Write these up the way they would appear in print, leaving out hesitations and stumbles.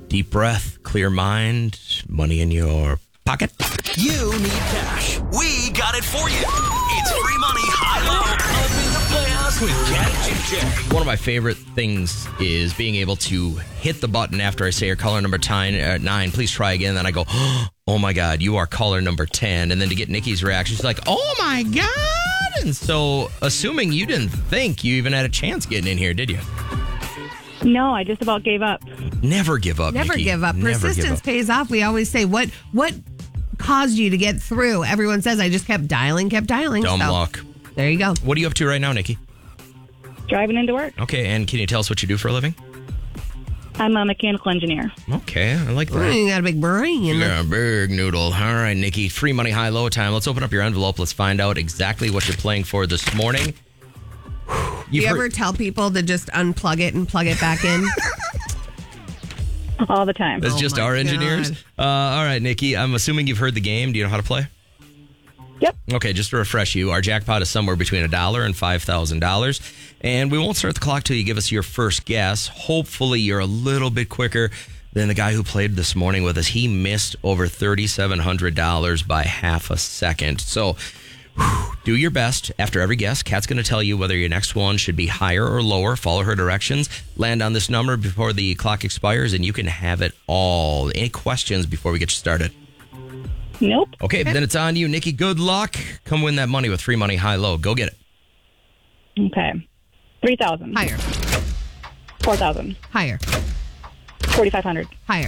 Deep breath, clear mind, money in your pocket. You need cash. We got it for you. It's free money, high-low, up in the playoffs with Cat and JJ. One of my favorite things is being able to hit the button after I say your caller number 9. Please try again. Then I go, oh my God, you are caller number 10. And then to get Nikki's reaction, she's like, oh my God. And so, assuming you didn't think you even had a chance getting in here, did you? No, I just about gave up. Never give up, Never Nikki. give up. Never Persistence give up. pays off. We always say, what caused you to get through? Everyone says, I just kept dialing. Dumb So, luck. there you go. What are you up to right now, Nikki? Driving into work. Okay, and can you tell us what you do for a living? I'm a mechanical engineer. Okay, I like that. You got a big brain. Yeah, big noodle. All right, Nikki. Free money, high-low time. Let's open up your envelope. Let's find out exactly what you're playing for this morning. Do you ever tell people to just unplug it and plug it back in? All the time. That's just my our engineers? All right, Nikki. I'm assuming you've heard the game. Do you know how to play? Yep. Okay, just to refresh you, our jackpot is somewhere between $1 and $5,000. And we won't start the clock till you give us your first guess. Hopefully, you're a little bit quicker than the guy who played this morning with us. He missed over $3,700 by half a second. So do your best. After every guess, Kat's going to tell you whether your next one should be higher or lower. Follow her directions. Land on this number before the clock expires, and you can have it all. Any questions before we get you started? Nope. Okay, then it's on you, Nikki. Good luck. Come win that money with free money, high-low. Go get it. Okay. 3,000. Higher. 4,000. Higher. 4,500. Higher.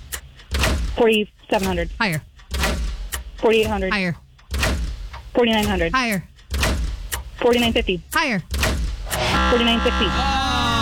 4,700. Higher. 4,800. Higher. 4,900. Higher. 4,950. Higher. 4,960.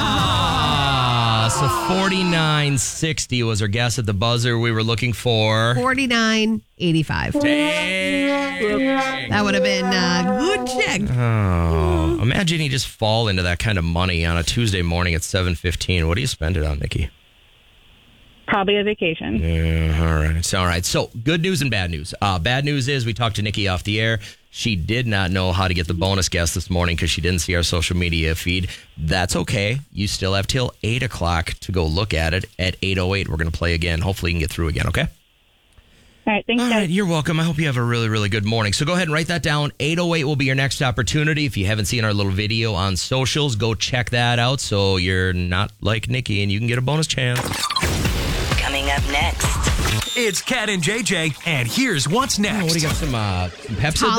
So 49.60 was our guess at the buzzer. We were looking for 49.85. Dang. That would have been a good check. Oh, imagine you just fall into that kind of money on a Tuesday morning at 7:15. What do you spend it on, Nikki? Probably a vacation. Yeah, all right. It's all right. So, good news and bad news. Bad news is we talked to Nikki off the air. She did not know how to get the bonus guest this morning because she didn't see our social media feed. That's okay. You still have till 8 o'clock to go look at it. At 8:08, we're going to play again. Hopefully, you can get through again, okay? All right. Thanks, All guys. right, you're welcome. I hope you have a really, really good morning. So go ahead and write that down. 8:08 will be your next opportunity. If you haven't seen our little video on socials, go check that out so you're not like Nikki and you can get a bonus chance. Coming up next. It's Cat and JJ, and here's what's next. What do you got? Some Pepsi?